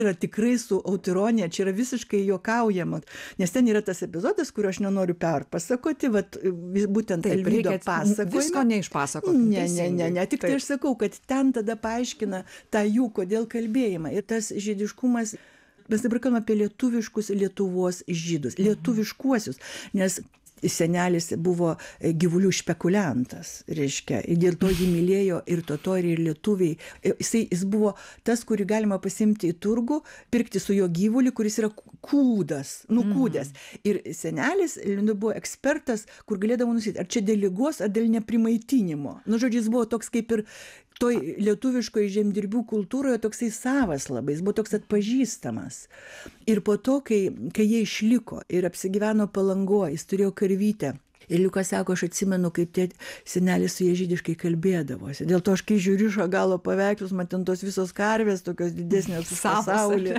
yra tikrai su autoironija, čia yra visiškai juokaujama, nes ten yra tas epizodas, kurio aš nenoriu perpasakoti, vat būtent Alvydo pasakojimą. Visko neišpasakoti. Ne, tik tai aš sakau, kad ten tada paaiškina tą jų, kodėl kalbėjimą. Ir tas žydiškumas, mes dabar kalbame apie lietuviškus Lietuvos žydus, lietuviškuosius, nes senelis buvo gyvulių špekuliantas, reiškia, ir dėl to jį mylėjo ir totoriai, ir lietuviai. Jis buvo tas, kurį galima pasimti į turgų, pirkti su jo gyvulį, kuris yra kūdas, nukūdęs. Ir senelis buvo ekspertas, kur galėdavo nusityti, ar čia dėl ligos, ar dėl neprimaitinimo. Žodžiu, jis buvo toks kaip ir toj lietuviškoje žemdirbių kultūroje toksai savas labai, jis buvo toks atpažįstamas. Ir po to, kai jie išliko ir apsigyveno Palangoje, jis turėjo karvytę. Ir Liukas sako, aš atsimenu, kaip senelis su jie žydiškai kalbėdavosi. Dėl to aš, kai žiūriu Šagalo paveikslus, man ten tos visos karvės, tokios didesnės pasaulį.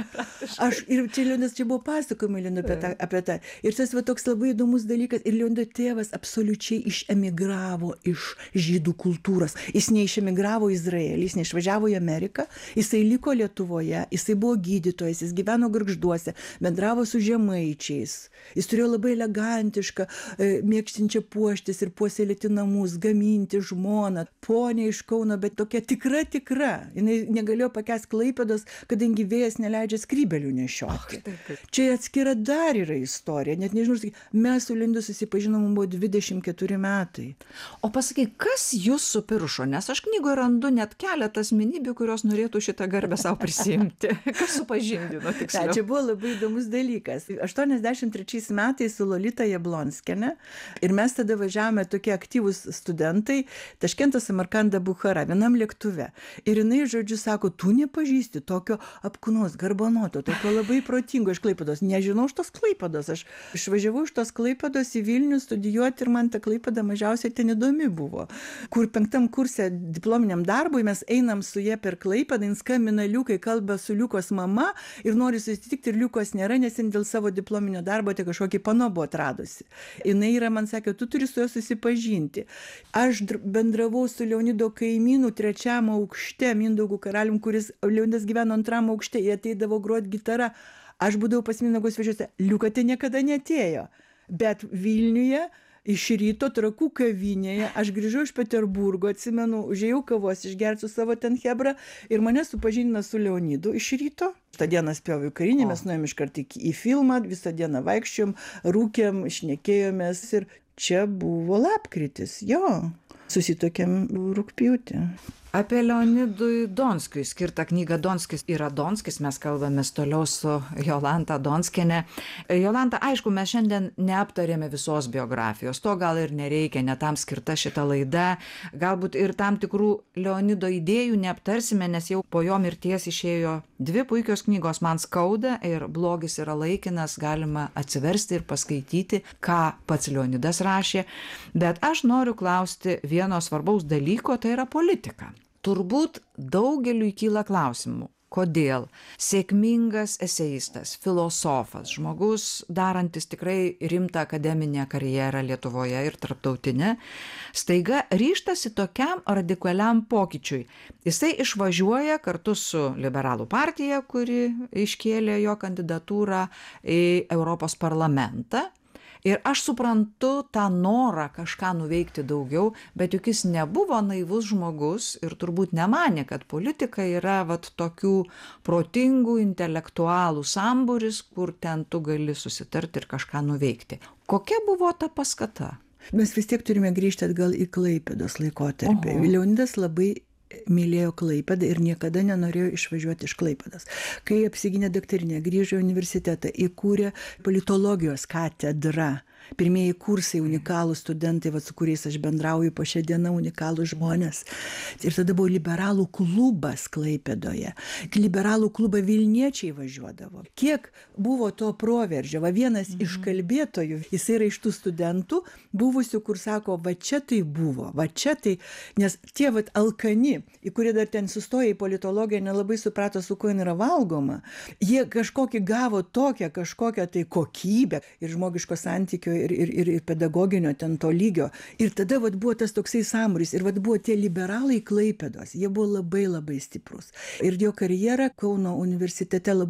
Ir čia Leonidas, čia buvo pasakojimai apie tą. Ir tas toks labai įdomus dalykas. Ir Leonido tėvas absoliučiai išemigravo iš žydų kultūros. Jis neišemigravo į Izraelį, jis neišvažiavo į Ameriką, jisai liko Lietuvoje, jisai buvo gydytojas, jis gyveno Gargžduose, bendravo su žemaičiais. Jis turėjo labai elegantišką, mėgštinčią puoštis ir puoselėti namus, gaminti žmoną, ponė iš Kauno, bet tokia tikra. Jis negalėjo pakęsti Klaipėdos, kadangi vėjas neleidžia skrybelių nešioti. Čia atskira dar yra istorija, net nežinau, mes su Lindu susipažinom, buvo 24 metai. O pasakyk, kas jūs supiršo, nes aš knygoje randu net keletą asmenybių, kurios norėtų šitą garbę savo prisimti. Kas supažindino tiksliau? Čia buvo labai įdomus dalykas. 83 metais su Lolita Jablonskiene ir mes tada važiavome tokie aktyvūs studentai Taškentas, Samarkanda, Buchara, vienam lėktuve. Ir jinai, žodžiu, sako, tu nepažįsti tokio apkūnos, garbanoto, tokio labai protingo iš Klaipėdos. Nežinau iš tos Klaipėdos. Aš išvažiavau iš tos Klaipėdos į Vilnių studijuoti ir man ta Klaipėda mažiausiai ten įdomi buvo. Kur 5 kurse diplominiam darbui mes einam su jie per Klaipėdą, jin skambina Liukai, kalba su Liukos mama ir nori susitikti ir Liukos nėra, nes jin dėl savo diplominio darbo kažkokį panobo atradusi. Jinai man sakė, tu turi su juo susipažinti. Aš bendravau su Leonido kaimynu 3 aukšte, Mindaugu karalium, kuris Leonidas gyveno 2 aukšte, jie ateidavo groti gitarą. Aš būdavau pas Mindaugo svečiuose. Liuka tai niekada neatėjo. Bet Vilniuje iš ryto Trakų kavinėje, aš grįžau iš Peterburgo, atsimenu, užėjau kavos išgerti su savo ten chebra ir mane supažindino su Leonidu iš ryto. Tą dieną spėjau į karinį, mes nuėjom iškart į filmą, visą dieną vaikščiom, rūkėm, šnekėjomės ir čia buvo lapkritis, susitokėm rugpjūtį. Apie Leonidui Donskiui skirtą knygą Donskis yra Donskis, mes kalbamės toliau su Jolanta Donskiene. Jolanta, aišku, mes šiandien neaptarėme visos biografijos, to gal ir nereikia, ne tam skirta šita laida, galbūt ir tam tikrų Leonido idėjų neaptarsime, nes jau po jo mirties išėjo 2 puikios knygos Man skauda ir Blogis yra laikinas, galima atsiversti ir paskaityti, ką pats Leonidas rašė, bet aš noriu klausti vieno svarbaus dalyko, tai yra politika. Turbūt daugeliui kyla klausimų, kodėl sėkmingas eseistas, filosofas, žmogus darantis tikrai rimtą akademinę karjerą Lietuvoje ir tarptautinę, staiga ryžtasi tokiam radikaliam pokyčiui. Jisai išvažiuoja kartu su Liberalų partija, kuri iškėlė jo kandidatūrą į Europos parlamentą. Ir aš suprantu tą norą kažką nuveikti daugiau, bet juk jis nebuvo naivus žmogus ir turbūt nemanė, kad politika yra tokių protingų intelektualų sambūris, kur ten tu gali susitarti ir kažką nuveikti. Kokia buvo ta paskata? Mes vis tiek turime grįžti atgal į Klaipėdos laikotarpį. Leonidas labai mylėjo Klaipėdą ir niekada nenorėjo išvažiuoti iš Klaipėdos. Kai apsigynė daktarinę, grįžo į universitetą, įkūrė politologijos katedrą. Pirmieji kursai, unikalūs studentai, su kuriais aš bendrauju po šią dieną, unikalūs žmonės. Ir tada buvo liberalų klubas Klaipėdoje. Liberalų klubą Vilniečiai važiuodavo. Kiek buvo to proveržio? Vienas iš kalbėtojų, jis yra iš tų studentų, buvusių, kur sako, va čia tai buvo, va čia tai, nes tie alkani, į kurie dar ten sustoja į politologiją, nelabai suprato, su kuo yra valgoma. Jie kažkokį gavo kažkokią tai kokybę ir žmogiško santykio ir pedagoginio ten to lygio. Ir tada buvo tas toksai sambūris ir buvo tie liberalai Klaipėdos. Jie buvo labai labai stiprus. Ir jo karjera Kauno universitete labai